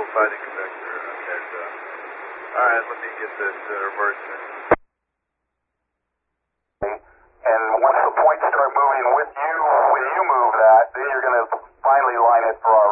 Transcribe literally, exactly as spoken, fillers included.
siding convector. Okay, so. Alright, let me get this uh, reverse in. And once the points start moving with you, when you move that, then you're going to finally line it for our